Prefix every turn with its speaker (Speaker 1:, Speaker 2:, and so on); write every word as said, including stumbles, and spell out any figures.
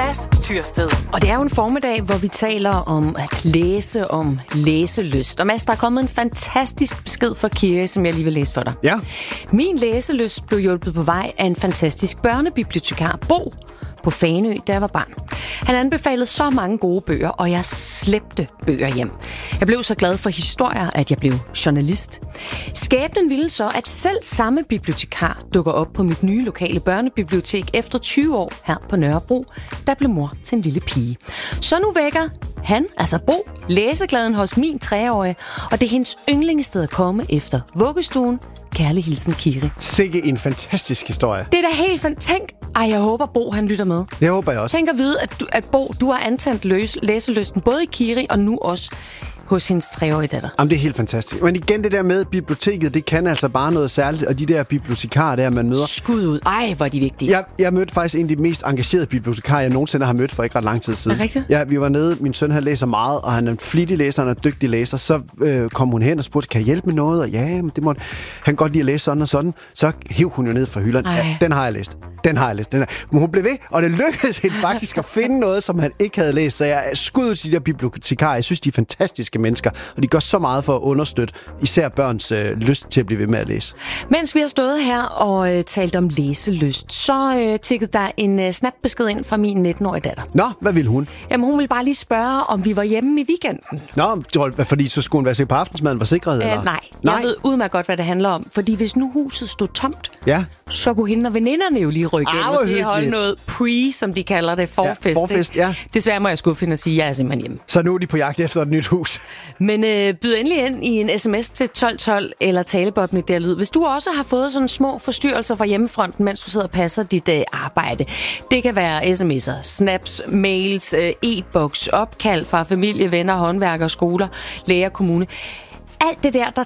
Speaker 1: Mads Tyrsted.
Speaker 2: Og det er jo en formiddag, hvor vi taler om at læse, om læselyst. Og Mads, der er kommet en fantastisk besked fra Kiri, som jeg lige vil læse for dig.
Speaker 3: Ja.
Speaker 2: Min læselyst blev hjulpet på vej af en fantastisk børnebibliotekar, Bo, på Fanø, da jeg var barn. Han anbefalede så mange gode bøger, og jeg slæbte bøger hjem. Jeg blev så glad for historier, at jeg blev journalist. Skæbnen ville så, at selv samme bibliotekar dukker op på mit nye lokale børnebibliotek efter tyve år her på Nørrebro, der blev mor til en lille pige. Så nu vækker han, altså Bo, læseglæden hos min treårige, og det er hendes yndlingssted at komme efter vuggestuen. Kærlig hilsen, Kiri.
Speaker 3: Sikke en fantastisk historie.
Speaker 2: Det er da helt fantastisk. Tænk, ej, jeg håber, Bo han lytter med.
Speaker 3: Det håber jeg også.
Speaker 2: Tænk at vide, at, du, at Bo, du har antændt løs, læselysten, både i Kiri og nu også hos hendes treårige datter.
Speaker 3: Jamen, det er helt fantastisk. Men igen, det der med biblioteket, det kan altså bare noget særligt, og de der bibliotekarer der, man møder.
Speaker 2: Skud ud. Ej, hvor er de vigtige.
Speaker 3: Jeg, jeg mødte faktisk en af de mest engagerede bibliotekarer, jeg nogensinde har mødt for ikke ret lang tid siden.
Speaker 2: Er rigtigt?
Speaker 3: Ja, vi var nede, min søn han læser meget, og han er en flittig læser, han er en dygtig læser. Så øh, kom hun hen og spurgte, kan jeg hjælpe med noget? Og ja, men det må han godt lide at læse sådan og sådan. Så hiv hun jo ned fra hylderne. Ja, den har jeg læst. Den har jeg læst. Den har. Men hun blev ved, og det lykkedes hende faktisk at finde noget, som han ikke havde læst. Så jeg er skud til de der bibliotekarer. Jeg synes, de er fantastiske mennesker, og de gør så meget for at understøtte især børns øh, lyst til at blive ved med at læse.
Speaker 2: Mens vi har stået her og øh, talt om læselyst, så øh, tikkede der en øh, snapbesked ind fra min nitten-årige datter.
Speaker 3: Nå, hvad ville hun?
Speaker 2: Jamen, hun ville bare lige spørge, om vi var hjemme i weekenden.
Speaker 3: Nå, fordi så skulle hun være sikker på aftensmaden var sikret, eller?
Speaker 2: Øh, nej,
Speaker 3: nej,
Speaker 2: jeg ved udmærket godt, hvad det handler om. Fordi hvis nu huset stod tomt,
Speaker 3: ja,
Speaker 2: så kunne hende og veninderne jo lige rykke ind. Måske holde noget pre, som de kalder det, forfest.
Speaker 3: Ja, forfest, ja.
Speaker 2: Desværre må jeg skuffe hende og sige, at jeg er simpelthen hjemme.
Speaker 3: Så nu er de på jagt efter et nyt hus.
Speaker 2: Men øh, byd endelig ind i en sms til tolv tolv eller talebobben i der lyd. Hvis du også har fået sådan små forstyrrelser fra hjemmefronten, mens du sidder og passer dit øh, arbejde. Det kan være sms'er, snaps, mails, øh, e-boks, opkald fra familie, venner, håndværkere, skoler, læger, kommune. Alt det der, der